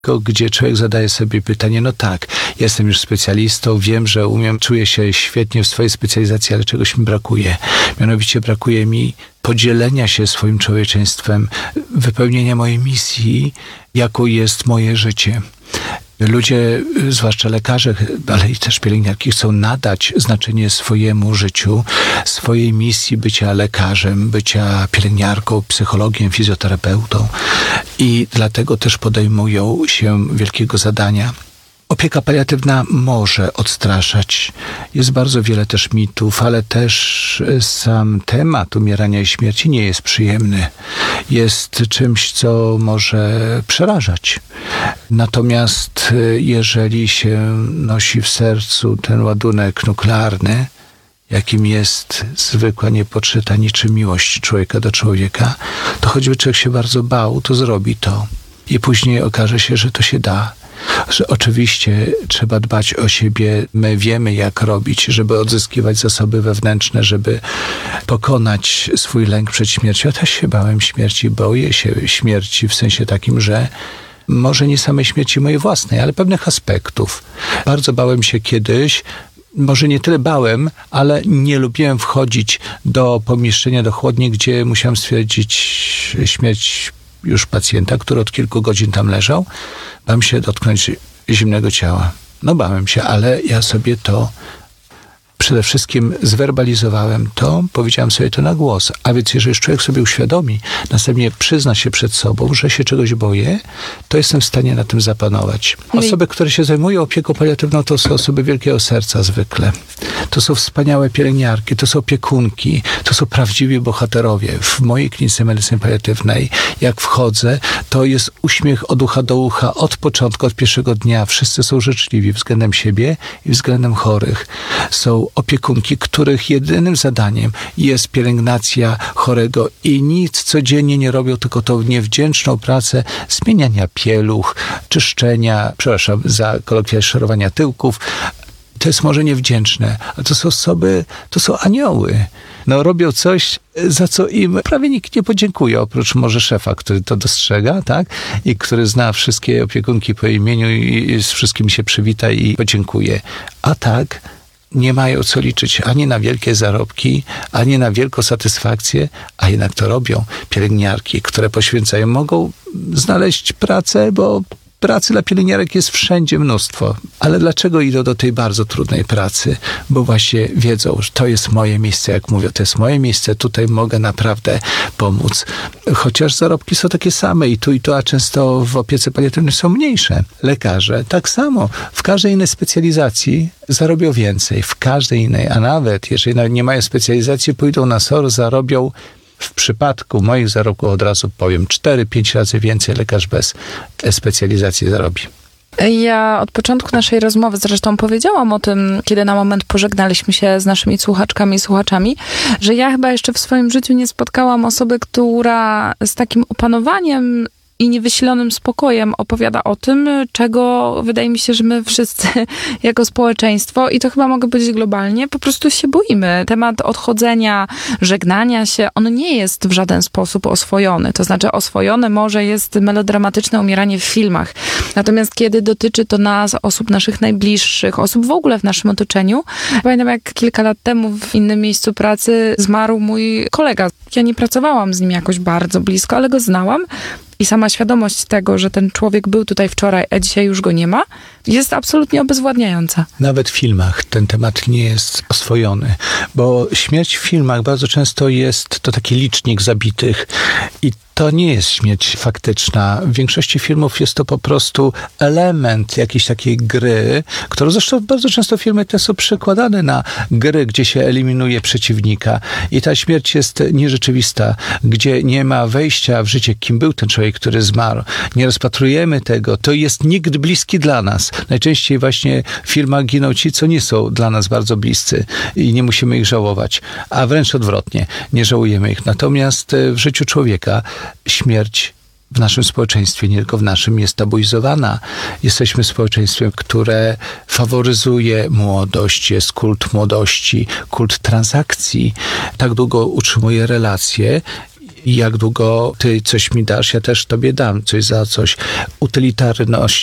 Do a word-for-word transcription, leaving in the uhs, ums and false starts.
gdzie człowiek zadaje sobie pytanie, no tak, jestem już specjalistą, wiem, że umiem, czuję się świetnie w swojej specjalizacji, ale czegoś mi brakuje. Mianowicie brakuje mi podzielenia się swoim człowieczeństwem, wypełnienia mojej misji, jaką jest moje życie. Ludzie, zwłaszcza lekarze, ale i też pielęgniarki, chcą nadać znaczenie swojemu życiu, swojej misji bycia lekarzem, bycia pielęgniarką, psychologiem, fizjoterapeutą i dlatego też podejmują się wielkiego zadania. Opieka paliatywna może odstraszać. Jest bardzo wiele też mitów, ale też sam temat umierania i śmierci nie jest przyjemny. Jest czymś, co może przerażać. Natomiast jeżeli się nosi w sercu ten ładunek nuklearny, jakim jest zwykła, niepodszyta niczym miłość człowieka do człowieka, to choćby człowiek się bardzo bał, to zrobi to. I później okaże się, że to się da. Że oczywiście trzeba dbać o siebie, my wiemy jak robić, żeby odzyskiwać zasoby wewnętrzne, żeby pokonać swój lęk przed śmiercią. Ja też się bałem śmierci, boję się śmierci w sensie takim, że może nie samej śmierci mojej własnej, ale pewnych aspektów. Bardzo bałem się kiedyś, może nie tyle bałem, ale nie lubiłem wchodzić do pomieszczenia, do chłodni, gdzie musiałem stwierdzić śmierć już pacjenta, który od kilku godzin tam leżał. Bałem się dotknąć zimnego ciała. No bałem się, ale ja sobie to przede wszystkim zwerbalizowałem to, powiedziałem sobie to na głos. A więc jeżeli człowiek sobie uświadomi, następnie przyzna się przed sobą, że się czegoś boję, to jestem w stanie na tym zapanować. Osoby, które się zajmują opieką paliatywną, to są osoby wielkiego serca zwykle. To są wspaniałe pielęgniarki, to są opiekunki, to są prawdziwi bohaterowie. W mojej klinice medycyny paliatywnej, jak wchodzę, to jest uśmiech od ucha do ucha, od początku, od pierwszego dnia. Wszyscy są życzliwi względem siebie i względem chorych. Są opiekunki, których jedynym zadaniem jest pielęgnacja chorego i nic codziennie nie robią, tylko tą niewdzięczną pracę zmieniania pieluch, czyszczenia, przepraszam za kolokwializm, szorowania tyłków. To jest może niewdzięczne, ale to są osoby, to są anioły. No robią coś, za co im prawie nikt nie podziękuje, oprócz może szefa, który to dostrzega, tak? I który zna wszystkie opiekunki po imieniu i z wszystkimi się przywita i podziękuje. A tak nie mają co liczyć ani na wielkie zarobki, ani na wielką satysfakcję, a jednak to robią pielęgniarki, które poświęcają. Mogą znaleźć pracę, bo pracy dla pielęgniarek jest wszędzie mnóstwo. Ale dlaczego idą do tej bardzo trudnej pracy? Bo właśnie wiedzą, że to jest moje miejsce, jak mówią, to jest moje miejsce, tutaj mogę naprawdę pomóc. Chociaż zarobki są takie same i tu i tu, a często w opiece paliatywnej są mniejsze. Lekarze tak samo. W każdej innej specjalizacji zarobią więcej. W każdej innej, a nawet jeżeli nawet nie mają specjalizacji, pójdą na S O R, zarobią w przypadku moich zarobków od razu powiem cztery pięć razy więcej lekarz bez specjalizacji zarobi. Ja od początku naszej rozmowy zresztą powiedziałam o tym, kiedy na moment pożegnaliśmy się z naszymi słuchaczkami i słuchaczami, że ja chyba jeszcze w swoim życiu nie spotkałam osoby, która z takim opanowaniem i niewysilonym spokojem opowiada o tym, czego wydaje mi się, że my wszyscy jako społeczeństwo, i to chyba mogę powiedzieć globalnie, po prostu się boimy. Temat odchodzenia, żegnania się, on nie jest w żaden sposób oswojony. To znaczy oswojone może jest melodramatyczne umieranie w filmach. Natomiast kiedy dotyczy to nas, osób naszych najbliższych, osób w ogóle w naszym otoczeniu, pamiętam jak kilka lat temu w innym miejscu pracy zmarł mój kolega. Ja nie pracowałam z nim jakoś bardzo blisko, ale go znałam. I sama świadomość tego, że ten człowiek był tutaj wczoraj, a dzisiaj już go nie ma, jest absolutnie obezwładniająca. Nawet w filmach ten temat nie jest oswojony, bo śmierć w filmach bardzo często jest to taki licznik zabitych i to nie jest śmierć faktyczna. W większości filmów jest to po prostu element jakiejś takiej gry, którą zresztą bardzo często filmy te są przekładane na gry, gdzie się eliminuje przeciwnika i ta śmierć jest nierzeczywista, gdzie nie ma wejścia w życie, kim był ten człowiek, który zmarł. Nie rozpatrujemy tego. To jest nikt bliski dla nas. Najczęściej właśnie w filmach giną ci, co nie są dla nas bardzo bliscy i nie musimy ich żałować, a wręcz odwrotnie, nie żałujemy ich. Natomiast w życiu człowieka śmierć w naszym społeczeństwie, nie tylko w naszym, jest tabuizowana. Jesteśmy społeczeństwem, które faworyzuje młodość, jest kult młodości, kult transakcji. Tak długo utrzymuje relacje i jak długo ty coś mi dasz, ja też tobie dam coś za coś. Utylitarność